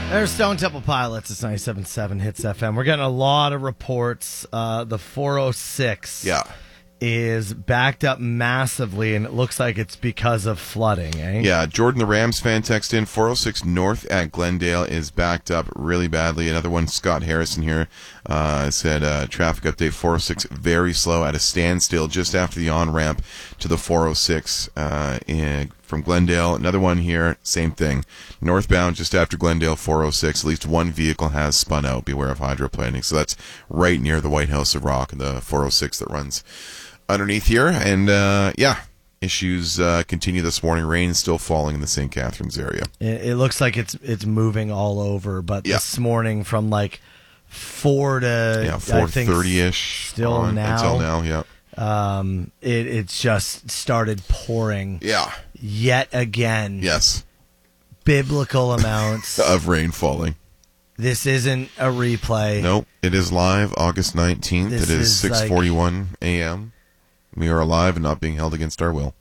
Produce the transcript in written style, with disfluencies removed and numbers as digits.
There's Stone Temple Pilots. It's 97.7 Hits FM. We're getting a lot of reports. The 406 is backed up massively, and it looks like it's because of flooding, eh? Yeah, Jordan, the Rams fan, text in 406 north at Glendale is backed up really badly. Another one, Scott Harrison here, said traffic update 406 very slow at a standstill just after the on-ramp to the 406 from Glendale. Another one here, same thing. Northbound just after Glendale 406, at least one vehicle has spun out. Beware of hydroplaning. So that's right near the White House of Rock and the 406 that runs underneath here. And issues continue this morning. Rain still falling in the St. Catharines area. It looks like it's moving all over, but this morning from like 4 to 4:30ish still until now. It's just started pouring. Yeah. Yet again. Yes. Biblical amounts of rain falling. This isn't a replay. Nope. It is live August 19th. It is 6:41 a.m. We are alive and not being held against our will.